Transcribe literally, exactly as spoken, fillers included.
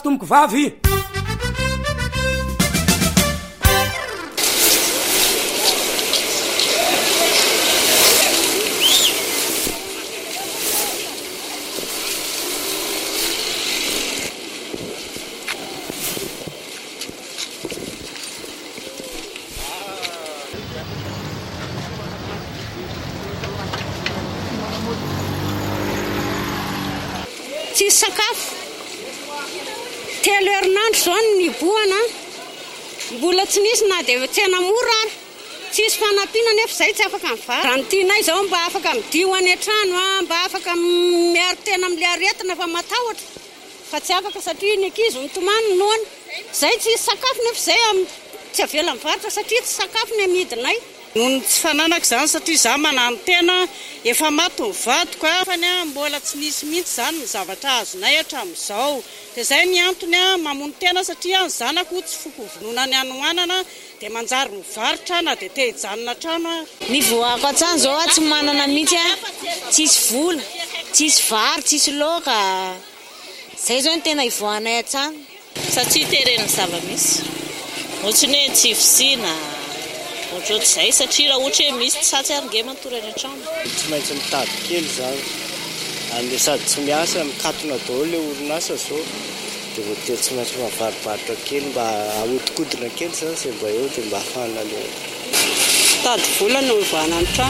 Tomoko vavy tsisy sakafo telo herinandro zao ny boana mbola tsy nisy na dia tsena mora ary tsisy fanampiana nefa izay tsy afaka mivary raha ny tianay zao mba afaka midio any an-trano a mba afaka miaro tena amin'ilay aretina fa matahotra fa tsy afaka satria ny ankizy mitomany noany izay tsisy sakafo nefa izay tsy avela mivarotra satria tsy sakafo ny amidinay noho tsy fananako izany satria izaho manano tena efa maty ny vadiko fa ny mbola tsy nisy mihitsy izany ny zavatra azonay hatramin'izao dia izay ny antony a mamono tena satria ny zanako tsy foko vonoana ny anohanana dia manjary mivarotra na dia te hijanona trano a ny voako an-tsany zao a tsy manana mihitsy a tsisy vola tsisy vary tsisy loka izay zao ny tena ivoanay an-tsany satria tereny zava-misy ohatrany hoe tsy fisiana ohatrohatr'izay satria raha ohatra hoe misy tsatsy ary nge matory any an-trano tsy maintsy mitady kely zany any sady tsy miasa mikatona daholo ilay orinasa zao dia voatery tsy maintsy mavarivaritra kely mba ahodikodina kely zany izay mba eo dia mba hafana le tady vola no ivana ny trano